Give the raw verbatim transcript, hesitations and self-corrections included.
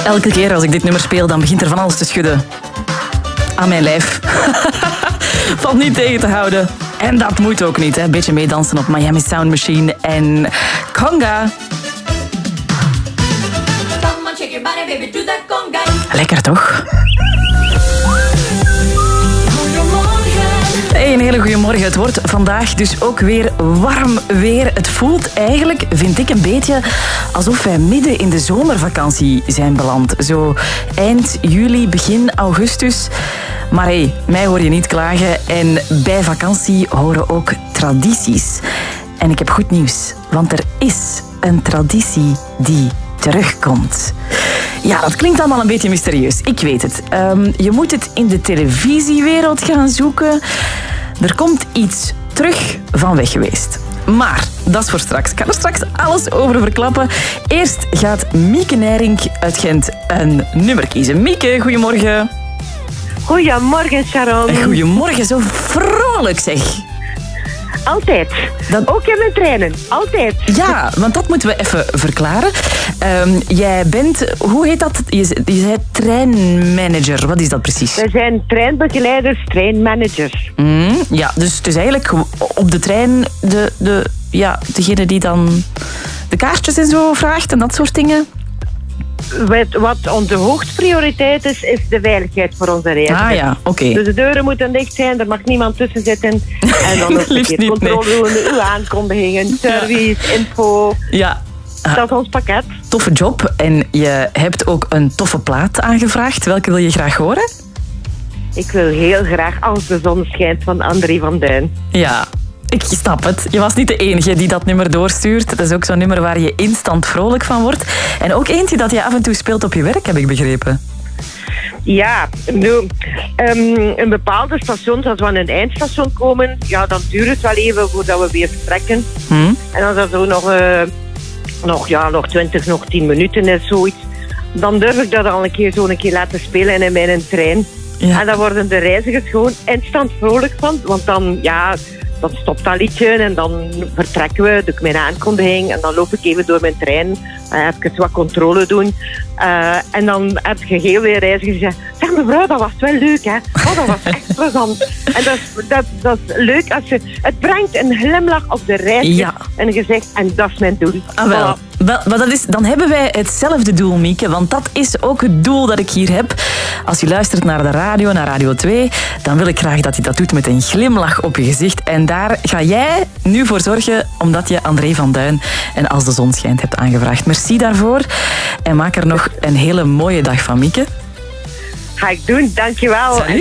Elke keer als ik dit nummer speel, dan begint er van alles te schudden. Aan mijn lijf. Valt niet tegen te houden. En dat moet ook niet, hè. Een beetje meedansen op Miami Sound Machine en Conga. Lekker toch? Hey, een hele goede morgen. Het wordt vandaag dus ook weer warm weer. Het voelt eigenlijk, vind ik, een beetje alsof wij midden in de zomervakantie zijn beland. Zo eind juli, begin augustus. Maar hé, hey, mij hoor je niet klagen. En bij vakantie horen ook tradities. En ik heb goed nieuws, want er is een traditie die terugkomt. Ja, dat klinkt allemaal een beetje mysterieus. Ik weet het. Um, je moet het in de televisiewereld gaan zoeken. Er komt iets terug van weg geweest. Maar dat is voor straks. Ik ga er straks alles over verklappen. Eerst gaat Mieke Nijrink uit Gent een nummer kiezen. Mieke, goedemorgen. Goedemorgen, Sharon. Goedemorgen, zo vrolijk zeg. Altijd. Dat... Ook in mijn trainen. Altijd. Ja, want dat moeten we even verklaren. Um, jij bent, hoe heet dat? Je, je zei treinmanager. Wat is dat precies? We zijn treinbegeleiders, treinmanagers. Mm, ja, dus het is eigenlijk op de trein de, de, ja, degene die dan de kaartjes en zo vraagt en dat soort dingen. Wat onze hoogste prioriteit is, is de veiligheid voor onze reizigers. Ah ja, oké. Okay. Dus de deuren moeten dicht zijn, er mag niemand tussen zitten. En dan ook een keer controle doen, nee. Uw aankondigingen, service, ja. Info. Ja. Dat is ons pakket. Toffe job. En je hebt ook een toffe plaat aangevraagd. Welke wil je graag horen? Ik wil heel graag Als de zon schijnt van André van Duin. Ja. Ik snap het. Je was niet de enige die dat nummer doorstuurt. Dat is ook zo'n nummer waar je instant vrolijk van wordt. En ook eentje dat je af en toe speelt op je werk, heb ik begrepen. Ja, nu, um, een bepaalde stations, als we aan een eindstation komen, ja, dan duurt het wel even voordat we weer vertrekken. Hmm. En als dat zo nog, uh, nog, ja, nog twintig, nog tien minuten is, zoiets, dan durf ik dat al een keer zo een keer laten spelen in mijn trein. Ja. En dan worden de reizigers gewoon instant vrolijk van, want dan, ja... Dan stopt dat liedje en dan vertrekken we, doe ik mijn aankondiging en dan loop ik even door mijn trein, uh, even wat controle doen. Uh, en dan heb je heel veel reizigers die zeggen, zeg mevrouw, dat was wel leuk, hè? Oh, dat was echt plezant. En dat is, dat, dat is leuk als je... Het brengt een glimlach op de reiziger ja. en je zegt, en dat is mijn doel. Ah, wel. Voilà. Wel, maar dat is, dan hebben wij hetzelfde doel, Mieke, want dat is ook het doel dat ik hier heb. Als je luistert naar de radio, naar Radio twee, dan wil ik graag dat je dat doet met een glimlach op je gezicht. En daar ga jij nu voor zorgen, omdat je André van Duin en Als de zon schijnt hebt aangevraagd. Merci daarvoor en maak er nog een hele mooie dag van, Mieke. Ga ik doen, dankjewel. Salut.